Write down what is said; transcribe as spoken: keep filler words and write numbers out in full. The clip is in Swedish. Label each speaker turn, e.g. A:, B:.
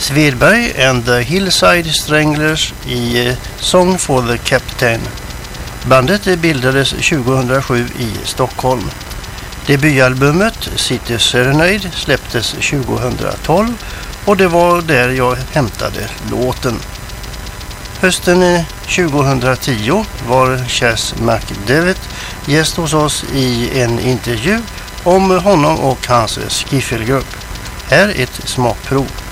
A: Svedberg and the Hillside Stranglers i Song for the Captain. Bandet bildades tjugohundrasju i Stockholm. Debutalbumet City Serenade släpptes tjugohundratolv och det var där jag hämtade låten. Hösten tjugohundratio var Chas McDevitt gäst hos oss i en intervju om honom och hans skiffelgrupp. Här ett smakprov.